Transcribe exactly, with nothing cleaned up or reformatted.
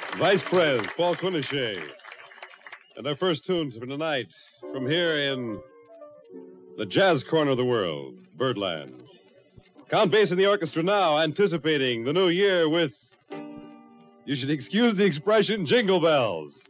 Vice Pres, Paul Quinochet. And our first tunes for tonight from here in the jazz corner of the world, Birdland. Count Bass in the orchestra now, anticipating the new year with, you should excuse the expression, jingle bells.